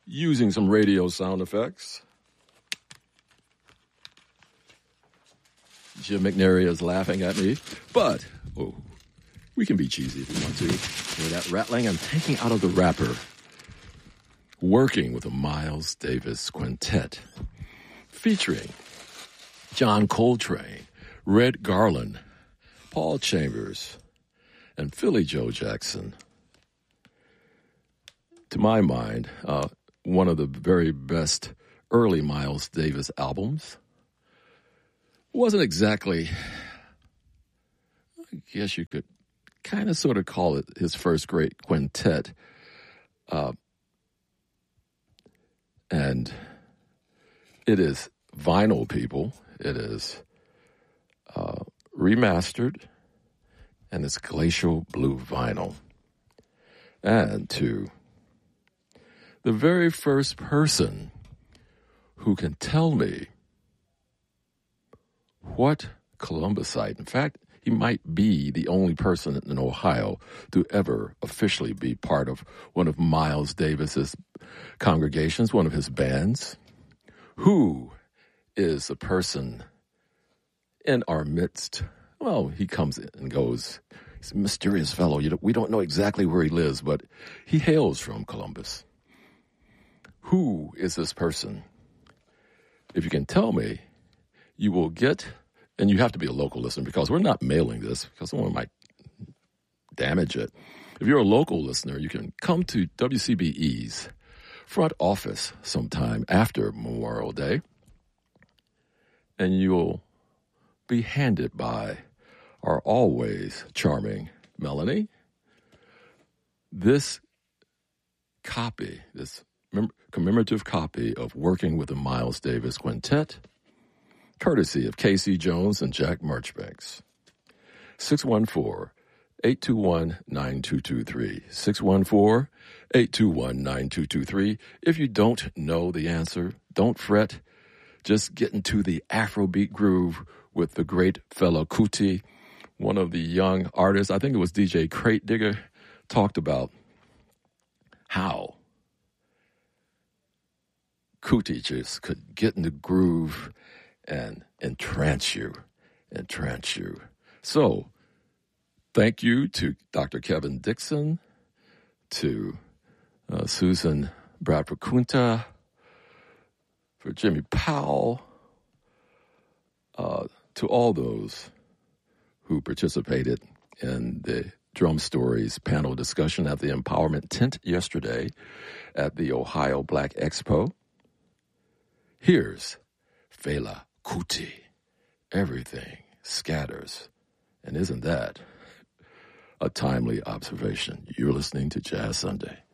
using some radio sound effects. Jim McNary is laughing at me, but we can be cheesy if we want to. Hear that rattling? I'm taking out of the wrapper. Working with a Miles Davis quintet featuring John Coltrane, Red Garland, Paul Chambers, and Philly Joe Jackson. To my mind, one of the very best early Miles Davis albums. Wasn't exactly, I guess you could kind of sort of call it his first great quintet. And it is vinyl, people. It is remastered, and it's glacial blue vinyl. And to the very first person who can tell me what Columbusite, in fact, he might be the only person in Ohio to ever officially be part of one of Miles Davis's congregations, one of his bands. Who is a person in our midst? Well, he comes and goes. He's a mysterious fellow. We don't know exactly where he lives, but he hails from Columbus. Who is this person? If you can tell me, you will get, and you have to be a local listener because we're not mailing this because someone might damage it. If you're a local listener, you can come to WCBE's front office sometime after Memorial Day, and you'll be handed by our always charming Melanie this copy, this commemorative copy of Working with the Miles Davis Quintet, courtesy of Casey Jones and Jack Marchbanks. 614-821-9223. 614-821-9223. If you don't know the answer, don't fret. Just get into the Afrobeat groove with the great Fela Kuti, one of the young artists. I think it was DJ Crate Digger talked about how Kuti just could get in the groove and entrance you. So, thank you to Dr. Kevin Dixon, to Susan Bradford Kunta, for Jimmy Powell, to all those who participated in the Drum Stories panel discussion at the Empowerment Tent yesterday at the Ohio Black Expo. Here's Fela Kuti. Everything scatters. And isn't that a timely observation? You're listening to Jazz Sunday.